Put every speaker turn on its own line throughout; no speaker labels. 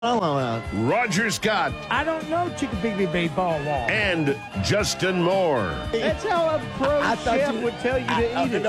Roger Scott
I don't know Chickapiggy baseball wall.
and Justin Moore.
That's how a pro chef would tell you to eat it.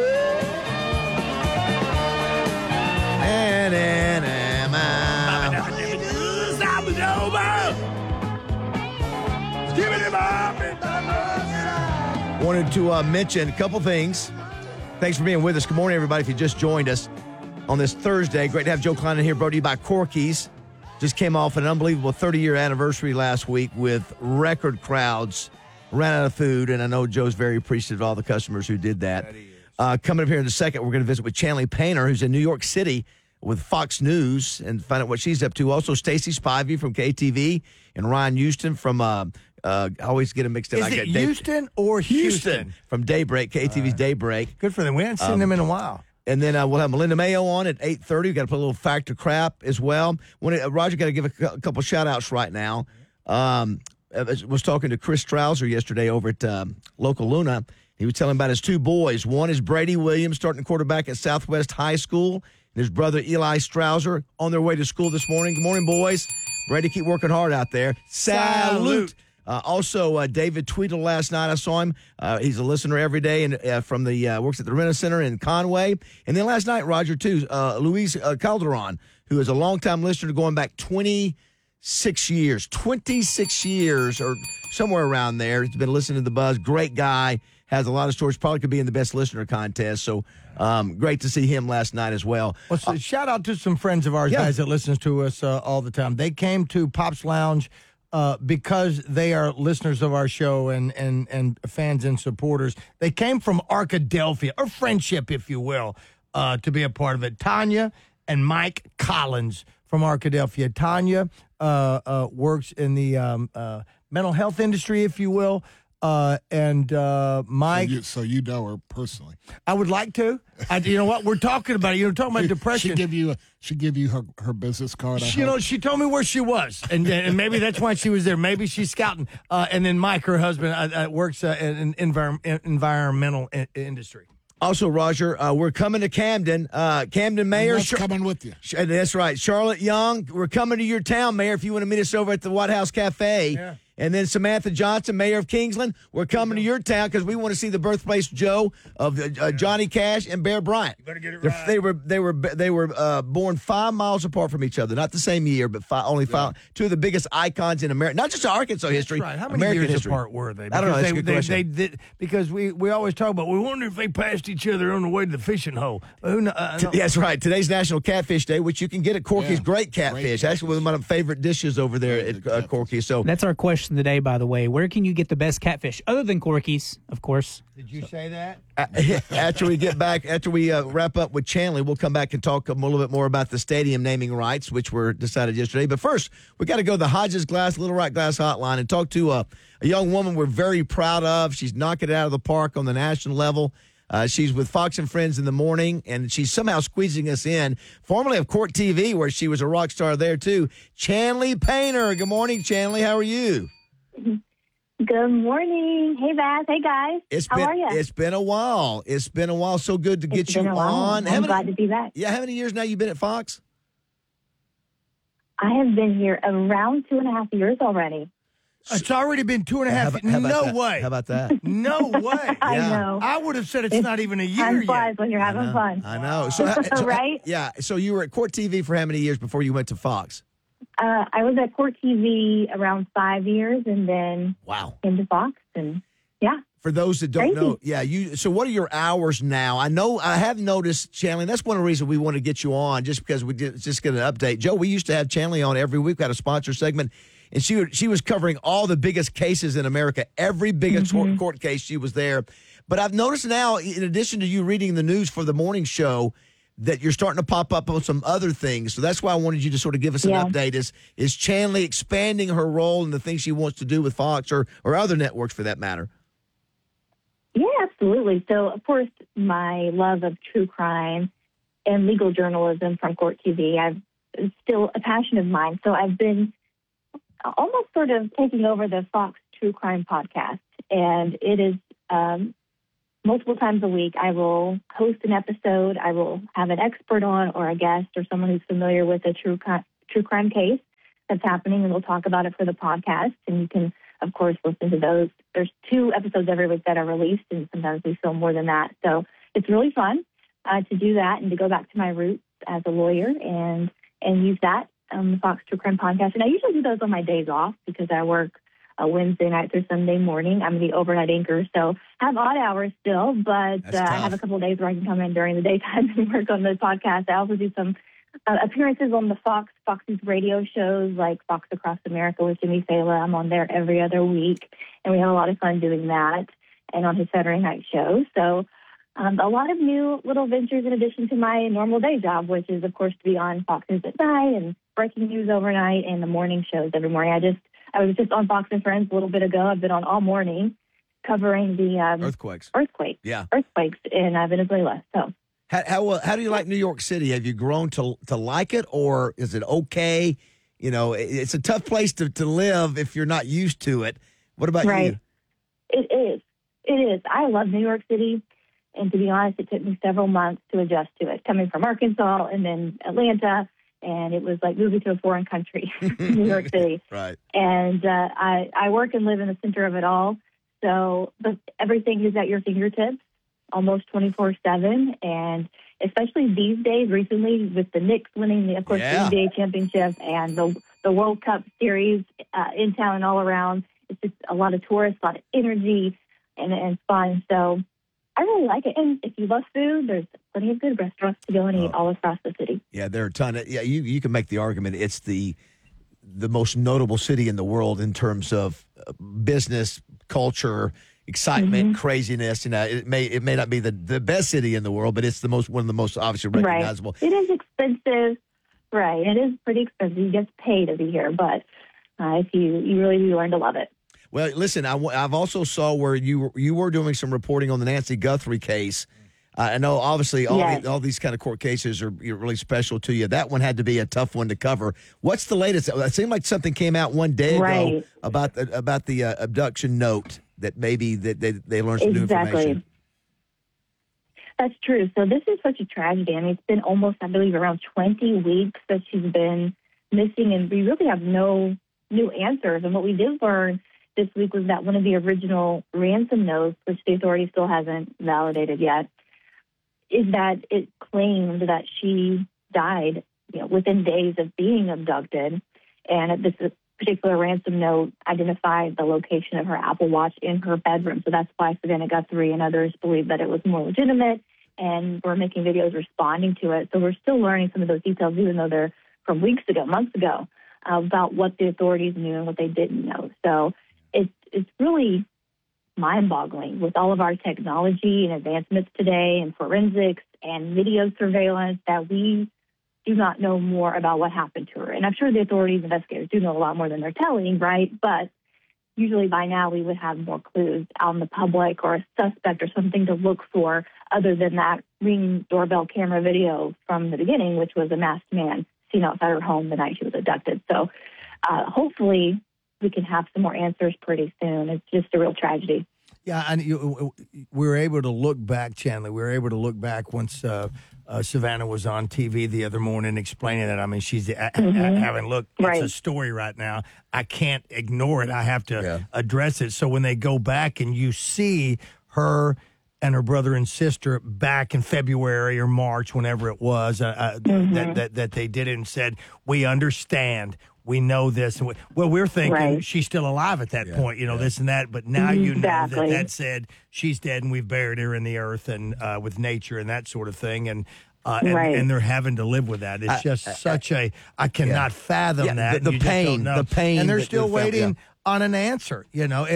Wanted to mention a couple things. Thanks for being with us. Good morning, everybody. If you just joined us on this Thursday, great to have Joe Klein in here, brought to you by Corky's. Just came off an unbelievable 30-year anniversary last week with record crowds. Ran out of food, and I know Joe's very appreciative of all the customers who did that. Coming up here in a second, we're going to visit with Chanley Painter, who's in New York City with Fox News, and find out what she's up to. Also, Stacey Spivey from KTV and Ryan Houston from I always get them mixed up.
Is it Houston or Houston?
From Daybreak, KTV's Daybreak.
Good for them. We haven't seen them in a while.
And then we'll have Melinda Mayo on at 8:30. We've got to put a little Factor Crap as well. Roger, got to give a couple shout-outs right now. I was talking to Chris Strouser yesterday over at Local Luna. He was telling about his two boys. One is Brady Williams, starting quarterback at Southwest High School. And his brother, Eli Strouser, on their way to school this morning. Good morning, boys. Brady, keep working hard out there. Salute. Also, David tweeted last night. I saw him. He's a listener every day and from the works at the Renner Center in Conway. And then last night, Roger, too, Luis Calderon, who is a longtime listener going back 26 years. 26 years or somewhere around there. He's been listening to the Buzz. Great guy. Has a lot of stories. Probably could be in the best listener contest. So great to see him last night as well.
Well, so shout out to some friends of ours, guys that listens to us all the time. They came to Pop's Lounge because they are listeners of our show and fans and supporters. They came from Arkadelphia, or Friendship, if you will, to be a part of it. Tanya and Mike Collins from Arkadelphia. Tanya works in the mental health industry, if you will. And Mike.
So you know her personally.
I would like to. You know what? We're talking about it. You're talking about depression.
She give you her business card.
She told me where she was, and maybe that's why she was there. Maybe she's scouting. And then Mike, her husband, works in environmental industry.
Also, Roger, we're coming to Camden. Camden Mayor.
Coming with you.
That's right. Charlotte Young, we're coming to your town, Mayor, if you want to meet us over at the White House Cafe. Yeah. And then Samantha Johnson, Mayor of Kingsland, we're coming to your town because we want to see the birthplace, Joe, of Johnny Cash and Bear Bryant.
You better get it right.
They were born 5 miles apart from each other, not the same year, but only five. Two of the biggest icons in America, not just Arkansas history.
That's right. How many
American
years
history.
apart were they?
I don't know. That's a good question.
Because we always talk about, we wonder if they passed each other on the way to the fishing hole.
That's right. Today's National Catfish Day, which you can get at Corky's. Great catfish. Actually, one of my favorite dishes over there at Corky's. So
that's our question today, by the way. Where can you get the best catfish other than Corky's, of course?
Did you say that?
After we wrap up with Chanley, we'll come back and talk a little bit more about the stadium naming rights, which were decided yesterday. But first, we got to go to the Hodges Glass, Little Rock Glass Hotline and talk to a young woman we're very proud of. She's knocking it out of the park on the national level. She's with Fox and Friends in the morning, and she's somehow squeezing us in. Formerly of Court TV, where she was a rock star there, too. Chanley Painter. Good morning, Chanley. How are you?
Good morning. Hey, Baz. Hey, guys. How are you?
It's been a while. So good to get you on.
I'm glad to be back.
Yeah, how many years now you been at Fox?
I have been here around 2.5 years already.
It's already been 2.5 years. No way.
How about that?
No way.
I know.
I would have said it's not even a year
time
yet.
flies when you're having fun.
I know. So,
right?
Yeah. So you were at Court TV for how many years before you went to Fox?
I was at Court TV around 5 years, and then into Fox, and yeah.
For those that don't know, So what are your hours now? I have noticed, Chanley. That's one of the reasons we want to get you on, just because we just get an update. Joe, we used to have Chanley on every week. We had a sponsor segment, and she was covering all the biggest cases in America. Every biggest court case, she was there. But I've noticed now, in addition to you reading the news for the morning show, that you're starting to pop up on some other things. So that's why I wanted you to sort of give us an update. Is Chanley expanding her role and the things she wants to do with Fox or other networks for that matter?
Yeah, absolutely. So, of course, my love of true crime and legal journalism from Court TV, it's still a passion of mine. So I've been almost sort of taking over the Fox True Crime podcast. And it is multiple times a week, I will host an episode. I will have an expert on or a guest or someone who's familiar with a true true crime case that's happening, and we'll talk about it for the podcast. And you can, of course, listen to those. There's 2 episodes every week that are released, and sometimes we film more than that. So it's really fun to do that and to go back to my roots as a lawyer and use that the Fox True Crime podcast. And I usually do those on my days off because I work Wednesday night through Sunday morning. I'm the overnight anchor, so I have odd hours still, but I have a couple of days where I can come in during the daytime and work on the podcast. I also do some appearances on the Fox's radio shows like Fox Across America with Jimmy Fallon. I'm on there every other week, and we have a lot of fun doing that, and on his Saturday night show. So a lot of new little ventures in addition to my normal day job, which is, of course, to be on Fox News at night and breaking news overnight and the morning shows every morning. I was just on Fox and Friends a little bit ago. I've been on all morning covering the
Earthquakes.
Yeah, earthquakes in Venezuela. So
how do you like New York City? Have you grown to like it, or is it okay? You know, it's a tough place to live if you're not used to it. What about you?
It is. It is. I love New York City. And to be honest, it took me several months to adjust to it, coming from Arkansas and then Atlanta. And it was like moving to a foreign country, New York City.
Right.
And I work and live in the center of it all. So everything is at your fingertips almost 24/7. And especially these days, recently, with the Knicks winning, the NBA championship and the World Cup series in town and all around, it's just a lot of tourists, a lot of energy and fun. So I really like it. And if you love food, there's plenty of good restaurants to go and eat all across the city.
Yeah, there are a ton. You can make the argument it's the most notable city in the world in terms of business, culture, excitement, craziness. You know, it may not be the best city in the world, but it's one of the most obviously recognizable.
Right. It is expensive. Right. It is pretty expensive. You get paid to be here, but if you really do learn to love it.
Well, listen, I've also saw where you were doing some reporting on the Nancy Guthrie case. I know, obviously, all these kind of court cases are really special to you. That one had to be a tough one to cover. What's the latest? It seemed like something came out one day ago about the abduction note that maybe that they learned some new information.
That's true. So this is such a tragedy. I mean, it's been almost, I believe, around 20 weeks that she's been missing, and we really have no new answers. And what we did learn this week was that one of the original ransom notes, which the authority still hasn't validated yet, is that it claimed that she died, within days of being abducted. And this particular ransom note identified the location of her Apple Watch in her bedroom. So that's why Savannah Guthrie and others believe that it was more legitimate, and we're making videos responding to it. So we're still learning some of those details, even though they're from weeks ago, months ago, about what the authorities knew and what they didn't know. So it's really mind-boggling with all of our technology and advancements today and forensics and video surveillance that we do not know more about what happened to her. And I'm sure the authorities, investigators do know a lot more than they're telling, right? But usually by now we would have more clues out in the public or a suspect or something to look for other than that Ring doorbell camera video from the beginning, which was a masked man seen outside her home the night she was abducted. So hopefully we can have some more answers pretty soon. It's just a real tragedy.
Yeah, and we were able to look back, Chandler. We were able to look back once Savannah was on TV the other morning explaining it. I mean, she's having look. It's a story right now. I can't ignore it. I have to address it. So when they go back and you see her and her brother and sister back in February or March, whenever it was, that they did it and said, "We understand. We know this." And we're thinking she's still alive at that point, this and that. But now you know that said she's dead, and we've buried her in the earth and with nature and that sort of thing. And they're having to live with that. It's just such a I cannot fathom that.
The pain,
and they're still waiting on an answer.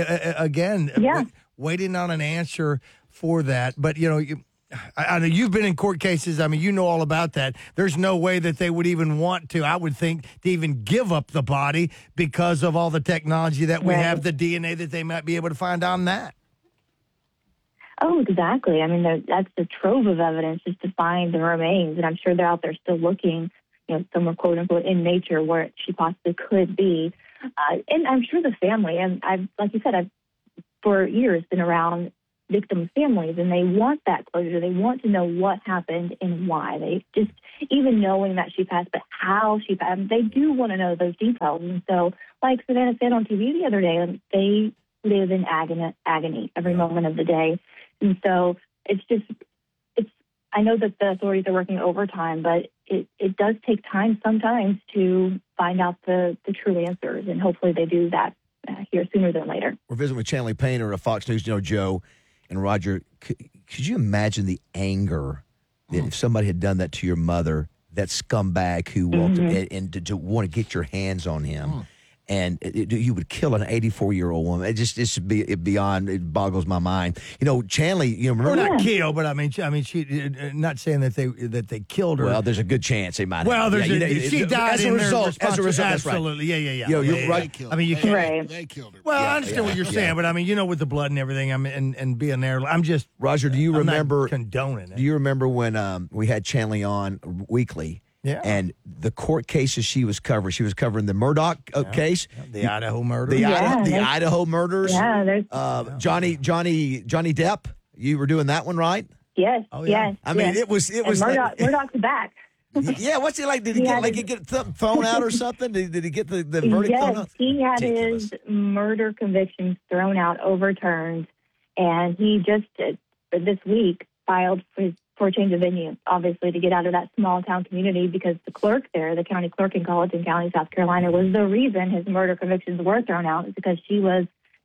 Waiting on an answer for that. But I know you've been in court cases. I mean, you know all about that. There's no way that they would even want to, I would think, to even give up the body because of all the technology that we have, the DNA that they might be able to find on that.
Oh, exactly. I mean, that's the trove of evidence just to find the remains. And I'm sure they're out there still looking, somewhere, quote unquote, in nature where she possibly could be. And I'm sure the family, and like you said, I've for years been around victims' families, and they want that closure. They want to know what happened and why. They just, even knowing that she passed, but how she passed, they do want to know those details. And so, like Savannah said on TV the other day, they live in agony every moment of the day. And so I know that the authorities are working overtime, but it does take time sometimes to find out the true answers, and hopefully they do that here sooner than later.
We're visiting with Chanley Painter of Fox News. Joe and Roger, could you imagine the anger that if somebody had done that to your mother, that scumbag who walked and to want to get your hands on him? And you would kill an 84-year-old woman. It boggles my mind. Chanley, remember?
Or not kill, but I mean, she not saying that they killed her.
Well, there's a good chance they might.
Well,
have.
She died
as a result. That's
absolutely,
right.
Yeah.
You're right.
I mean, you can't.
Right.
They killed her.
Well, I understand what you're saying, but I mean, with the blood and everything, and being there, I'm just.
Roger, do you
I'm
remember
not condoning it?
Do you remember when we had Chanley on weekly?
Yeah.
And the court cases she was covering. She was covering the Murdaugh case,
the Idaho murder,
the Idaho murders.
Yeah, there's
Johnny Depp. You were doing that one, right?
yes,
Oh, yeah.
yes.
I mean,
yes.
it was
And
like,
Murdoch's back.
yeah. What's he like? Did he get something thrown out or something? Did he get the verdict thrown out?
Yes, he had
Ridiculous.
his murder convictions thrown out, overturned, and he just this week filed for a change of venue, obviously, to get out of that small town community, because the clerk there, the county clerk in Colleton County, South Carolina, was the reason his murder convictions were thrown out, is because she was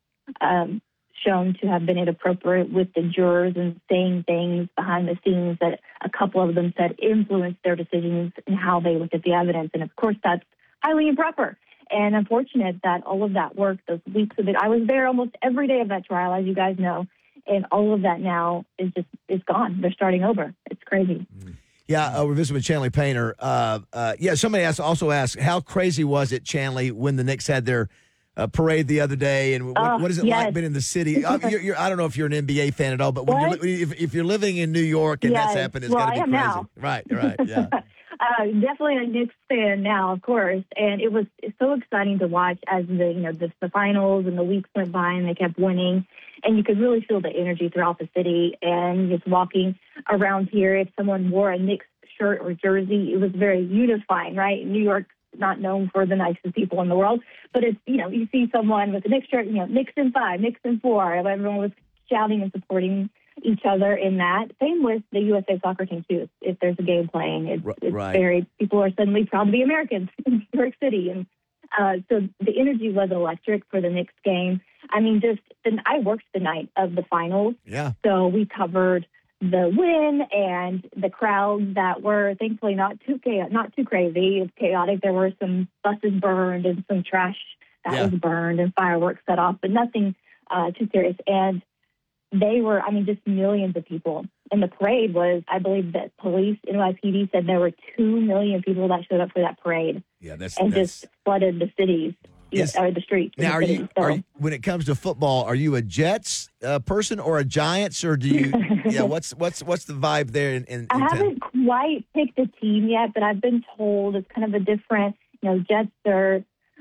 shown to have been inappropriate with the jurors and saying things behind the scenes that a couple of them said influenced their decisions and how they looked at the evidence. And of course, that's highly improper. And unfortunate that all of that work, those weeks of it, I was there almost every day of that trial, as you guys know. And all of that now is gone. They're starting over. It's crazy.
Yeah, we're visiting with Chanley Painter. Somebody also asked, how crazy was it, Chanley, when the Knicks had their parade the other day? And what is it like being in the city? I don't know if you're an NBA fan at all, but when if you're living in New York and that's happened, it's got to be crazy.
Now.
Right, yeah.
Definitely a Knicks fan now, of course, and it was so exciting to watch as the finals and the weeks went by and they kept winning, and you could really feel the energy throughout the city. And just walking around here, if someone wore a Knicks shirt or jersey, it was very unifying, right? New York's not known for the nicest people in the world, but it's you see someone with a Knicks shirt, Knicks in 5, Knicks in 4, everyone was shouting and supporting each other in that. Same with the USA soccer team too. If there's a game playing, it's
right.
very, people are suddenly proud to be Americans in New York City. And so the energy was electric for the Knicks game. I mean, I worked the night of the finals.
Yeah.
So we covered the win and the crowds that were thankfully not too crazy. It was chaotic. There were some buses burned and some trash that was burned and fireworks set off, but nothing too serious. And they were, just millions of people. And the parade was, I believe that police, NYPD said there were 2 million people that showed up for that parade.
Yeah,
just flooded the cities, or the streets.
Now, when it comes to football, are you a Jets person or a Giants, or do you? What's the vibe there? In
I haven't quite picked a team yet, but I've been told it's kind of a different. Jets are.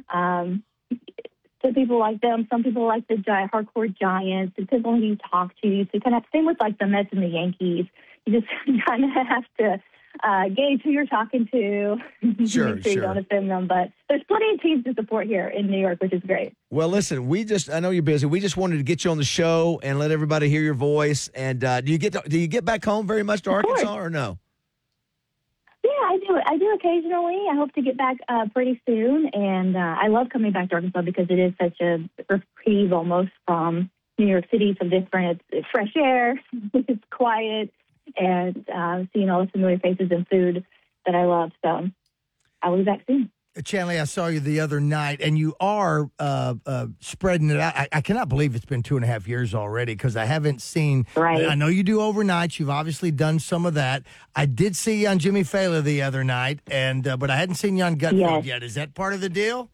Some people like them. Some people like the hardcore Giants. It depends on who you talk to. So kind of same with like the Mets and the Yankees. You just kind of have to gauge who you're talking to.
Sure.
You don't offend them. But there's plenty of teams to support here in New York, which is great.
Well, listen, I know you're busy. We just wanted to get you on the show and let everybody hear your voice. And do you get back home very much to Arkansas or no?
Yeah, I do occasionally. I hope to get back pretty soon. And I love coming back to Arkansas because it is such a reprieve almost from New York City. So different. It's fresh air. It's quiet. And seeing all the familiar faces and food that I love. So I will be back soon.
Chanley, I saw you the other night, and you are spreading it out. I cannot believe it's been 2.5 years already because I haven't seen.
Right.
I know you do overnights. You've obviously done some of that. I did see you on Jimmy Fallon the other night, and but I hadn't seen you on Gutfeld yet. Is that part of the deal?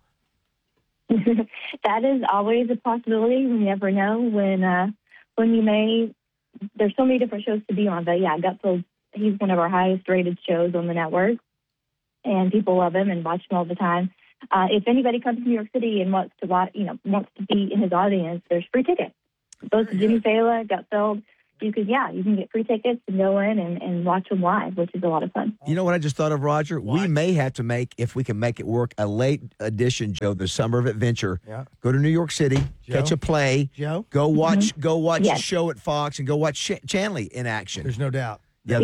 That is always a possibility. You never know when you may. There's so many different shows to be on, but yeah, Gutfeld. He's one of our highest rated shows on the network. And people love him and watch him all the time. If anybody comes to New York City and wants to be in his audience, there's free tickets. both Jimmy Fallon, Gutfeld. You can get free tickets and go in and watch them live, which is a lot of fun.
You know what I just thought of, Roger? We may have to make, if we can make it work, a late edition, Joe, the Summer of Adventure.
Yeah.
Go to New York City, catch a play.
Joe?
Go watch
Yes.
a show at Fox and go watch Chanley in action.
There's no doubt.
Yeah,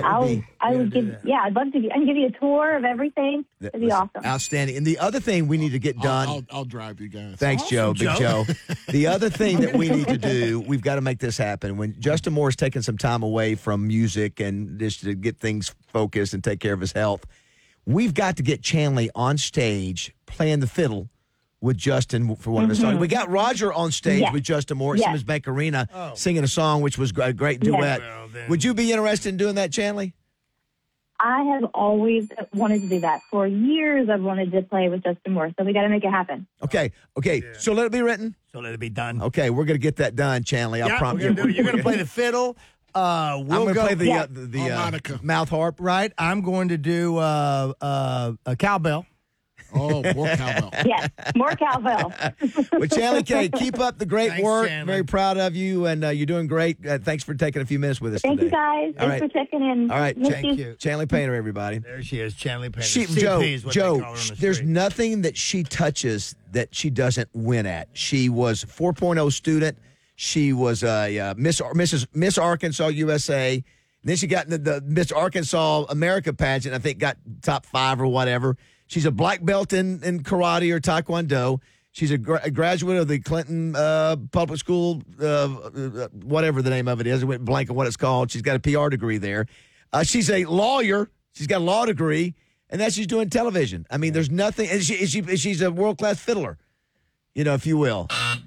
I'd love to. I can give you a tour of everything. It'd be awesome.
Outstanding. And the other thing we need to get done.
I'll drive you guys.
Thanks, Joe. Big Joe. The other thing that we need to do, we've got to make this happen. When Justin Moore's taking some time away from music and just to get things focused and take care of his health, we've got to get Chanley on stage playing the fiddle with Justin for one of his songs. We got Roger on stage with Justin Moore at Simmons Bank Arena singing a song, which was a great duet.
Well,
Would you be interested in doing that, Chanley?
I have always wanted to do that. For years, I've wanted to play with Justin Moore, so we got to make it happen.
Okay. So let it be written.
So let it be done.
Okay, we're going to get that done, Chanley. I promise you.
You're going to play the fiddle.
I'm going to play the
harmonica.
mouth harp.
Right. I'm going to do a cowbell.
Oh, more cowbell.
Yes, more cowbell.
Well, Chanley K, keep up the great
Thanks,
work.
Chanley.
Very proud of you, and you're doing great. Thanks for taking a few minutes with us
Thank
today.
you, guys.
All
Thanks
right.
for checking in.
All right,
Miss
Thank you.
Chanley Painter, everybody.
There she is, Chanley Painter.
She,
CP is what they call her on the
there's
street.
nothing that she touches that she doesn't win at. She was 4.0 student. She was Miss Arkansas USA. And then she got in the Miss Arkansas America pageant. I think got top 5 or whatever. She's a black belt in karate or taekwondo. She's a graduate of the Clinton Public School, whatever the name of it is. I went blank on what it's called. She's got a PR degree there. She's a lawyer. She's got a law degree, and that's she's doing television. I mean, there's nothing. And she's a world class fiddler, if you will.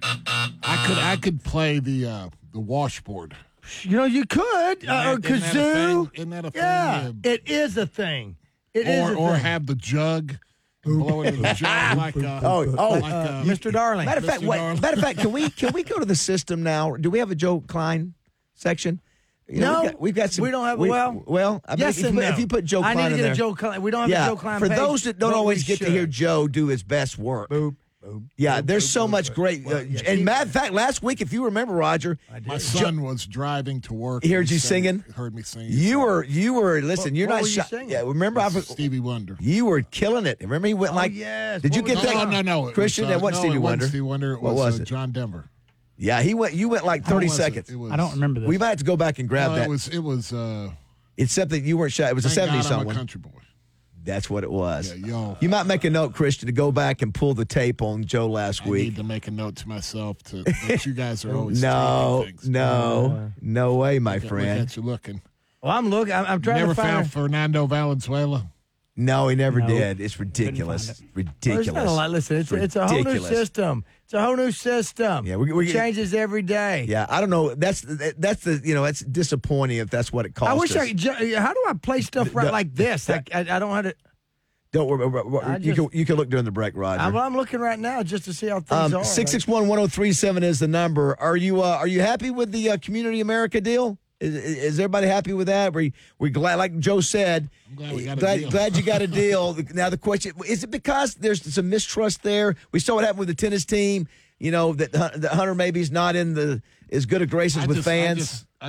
I could play the washboard.
You could. Or kazoo.
Isn't that a thing?
Yeah, it is a thing. It is a
Or
thing.
have the jug. Blow it in the jug like
Mr. Darling.
Matter of fact, can we go to the system now? Do we have a Joe Klein section?
No,
we've got some.
we don't have.
Yes, if you put Joe Klein
I need to
in
get
there.
a Joe Klein. We don't have a Joe Klein
for
page,
those that don't
but
always
we
get to
should.
hear Joe do his best work. Yeah, there's so much great. And matter of fact, last week, if you remember, Roger,
My son was driving to work.
He heard
and
you
sang-
singing?
Heard me singing.
you were. Listen, you're
what
not
were you
shy.
singing?
Yeah, remember,
Stevie Wonder.
you were killing it. Remember, he went like.
yes.
Did you
What
get
was
that?
it?
No. It
Christian, that wasn't Stevie
it
Wonder.
wasn't Stevie Wonder. It
What was it?
John Denver.
Yeah, he went. You went like 30
What was it?
seconds.
It was,
I don't remember this.
We might have to go back and grab
No,
that.
it was.
It's something you weren't shy. It was a
Thank
70s
God
song.
I'm a
wasn't it?
country boy.
That's what it was.
Yeah, yo.
You might make a note, Christian, to go back and pull the tape on Joe last
I
week.
need to make a note to myself that you guys are always
No,
taping things.
no way, my
Look
friend.
at you looking.
Well, I'm looking. I'm trying
Never
to find.
found Fernando Valenzuela.
No, he never
No.
did. It's ridiculous.
find
Ridiculous.
There's not a lot. Listen, it's a whole new
ridiculous.
system. It's a whole new system.
Yeah, we
it changes every day.
Yeah, I don't know. That's that's disappointing if that's what it costs.
I wish
us.
how do I play stuff right like this? I don't have to.
Don't worry.
I
You can look during the break, Roger.
I'm looking right now just to see how things are.
661-1037 is the number. Are you happy with the Community America deal? Is everybody happy with that? We glad, like Joe said,
I'm glad we got a deal.
glad you got a deal. Now the question is: it because there's some mistrust there? We saw what happened with the tennis team. That Hunter maybe is not in as good a graces with fans.
I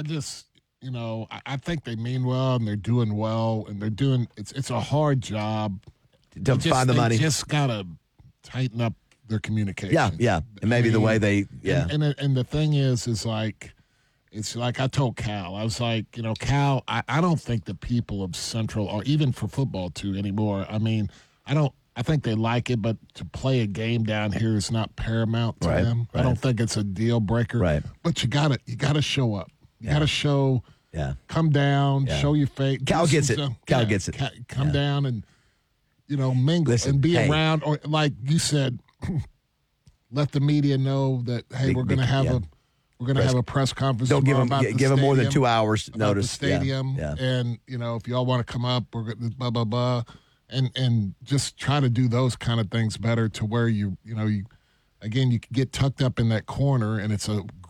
think they mean well and they're doing well and they're doing. It's a hard job
to find the money.
They just gotta tighten up their communication.
Yeah, and maybe the way they
And the thing is like. It's like I told Cal. I was like, Cal, I don't think the people of Central, or even for football too anymore, I mean, I think they like it, but to play a game down here is not paramount to them.
Right.
I don't think it's a deal breaker.
Right.
But you gotta show up. You gotta show.
Yeah.
Come down, show your face.
Cal gets it. Cal gets it.
Come down and mingle and be around, or like you said, let the media know that we're going to have a press conference.
Don't give
tomorrow about
them more than
stadium,
2 hours
about
notice.
The stadium,
Yeah.
and if y'all want to come up, we're going to blah blah blah, and just try to do those kind of things better to where you can get tucked up in that corner, and it's a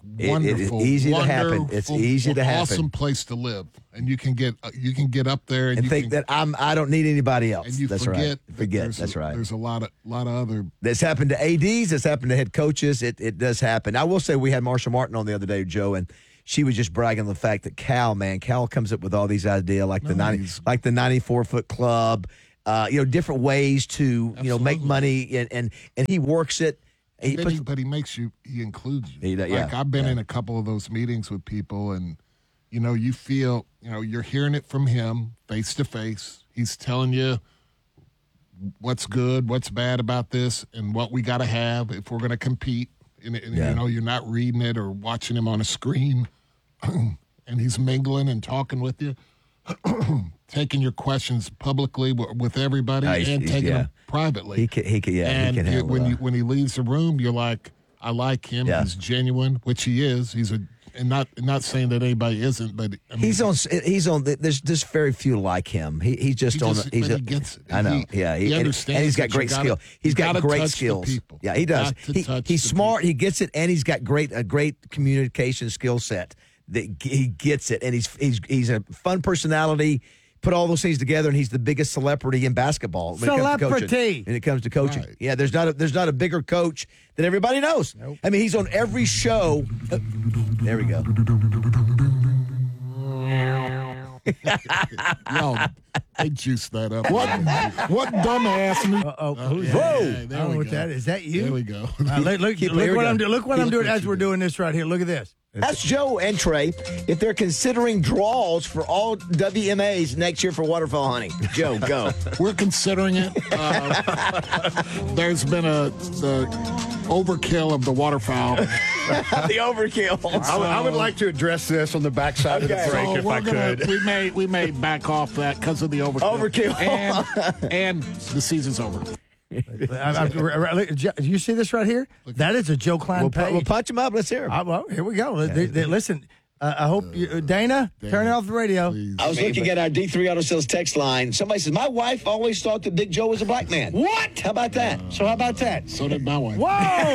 wonderful.
It's easy to happen. It's easy to happen.
Awesome place to live, and you can get up there and you
think that I don't need anybody else.
And you
That's
forget.
right. Forget. That's right.
There's a lot of other.
That's happened to ADs. It's happened to head coaches. It does happen. I will say we had Marsha Martin on the other day, Joe, and she was just bragging on the fact that Cal comes up with all these ideas like the 94-foot club, different ways to make money, and he works it.
But he includes you. I've been in a couple of those meetings with people, and you feel you're hearing it from him face to face. He's telling you what's good, what's bad about this, and what we got to have if we're going to compete. And you're not reading it or watching him on a screen, and he's mingling and talking with you, taking your questions publicly with everybody and taking them privately.
He can handle
when he leaves the room, you're like, I like him. Yeah. He's genuine, which he is. And not saying that anybody isn't, but I mean,
he's on. There's just very few like him. He gets it. I know. He understands. And he's got great skill. He's got great skills. Yeah, he does. He's smart. He gets it, and he's got a great communication skill set. He gets it, and he's a fun personality. Put all those things together, and he's the biggest celebrity in basketball when it comes to coaching. Right. Yeah, there's not a bigger coach that everybody knows. Nope. I mean, he's on every show. There we go.
Yo, they juiced that up. What dumbass me?
Whoa!
Yeah,
I don't know what that is. Is that you?
There we go.
Look what I'm doing as we're doing this right here. Look at this.
That's Joe and Trey if they're considering draws for all WMAs next year for waterfowl hunting. Joe, go.
We're considering it. There's been the overkill of the waterfowl.
The overkill.
I would like to address this on the backside of the break if I could.
We may back off that because of the overkill. And the season's over.
Do you see this right here? That is a Joe Klein page.
We'll punch him up. Let's hear him.
Well, here we go. Listen, I hope Dana, turn off the radio.
Please. I was looking at our D3 Auto Sales text line. Somebody says, my wife always thought that Big Joe was a black man. What? How about that? So how about that?
So did my wife.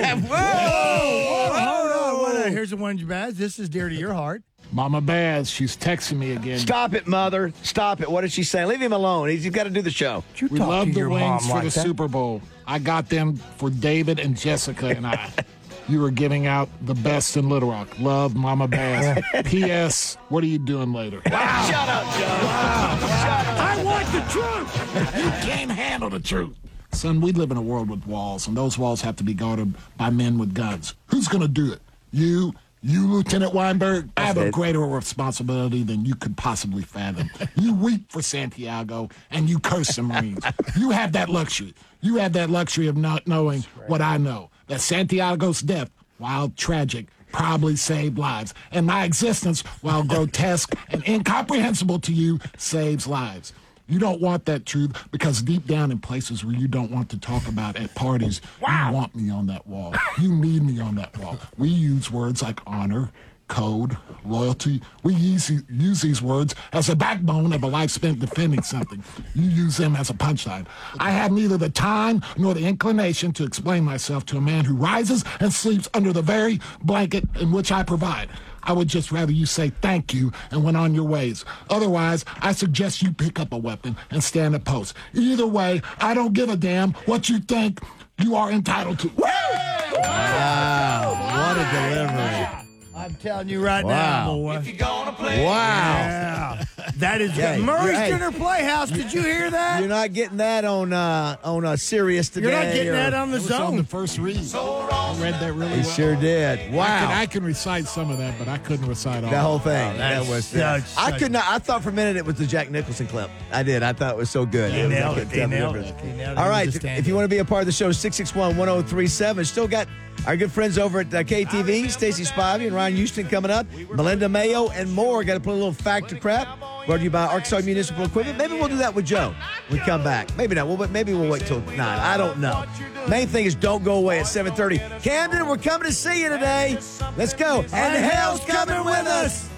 Whoa! Hold on. Here's the one, Baz. This is dear to your heart.
Mama Baz, she's texting me again.
Stop it, Mother. Stop it. What is she saying? Leave him alone. He's got to do the show.
We love the wings for the Super Bowl. I got them for David and Jessica and I. You were giving out the best in Little Rock. Love, Mama Baz. P.S. What are you doing later?
Wow. Shut up, Joe.
Wow. I want the truth. You can't handle the truth. Son, we live in a world with walls, and those walls have to be guarded by men with guns. Who's going to do it? You, Lieutenant Weinberg, I have a greater responsibility than you could possibly fathom. You weep for Santiago, and you curse the Marines. You have that luxury. You have that luxury of not knowing what I know, that Santiago's death, while tragic, probably saved lives, and my existence, while grotesque and incomprehensible to you, saves lives. You don't want that truth because deep down in places where you don't want to talk about at parties, you want me on that wall. You need me on that wall. We use words like honor, code, loyalty. We use these words as a backbone of a life spent defending something. You use them as a punchline. I have neither the time nor the inclination to explain myself to a man who rises and sleeps under the very blanket in which I provide. I would just rather you say thank you and went on your ways. Otherwise, I suggest you pick up a weapon and stand at post. Either way, I don't give a damn what you think you are entitled to.
Wow, what a delivery.
I'm telling you right now, boy.
If you're gonna play.
Wow. Yeah. That is good. Murray's Dinner Playhouse. Did you hear that?
You're not getting that on Sirius today.
You're not getting that on the Zone.
On the first read. I read that really well.
He sure did. Wow.
I can recite some of that, but I couldn't recite all
that whole thing.
Oh,
that was. I could not. I thought for a minute it was the Jack Nicholson clip. I did. I thought it was so good.
He nailed it.
All right. If you want to be a part of the show, 661-1037. Still got our good friends over at KTV, Stacey Spivey and Ryan Houston coming up, Melinda Mayo and more. Got to put a little fact to crap. Brought to you by Arkansas Municipal Equipment. Maybe we'll do that with Joe when we come back. Maybe not. Maybe we'll wait till 9. I don't know. Main thing is don't go away at 7:30. Camden, we're coming to see you today. Let's go. And hell's coming with us.